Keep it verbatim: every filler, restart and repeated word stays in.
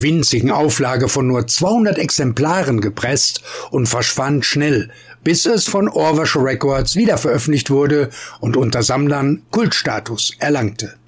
winzigen Auflage von nur zweihundert Exemplaren gepresst und verschwand schnell, bis es von Orville Records wieder veröffentlicht wurde und unter Sammlern Kultstatus erlangte.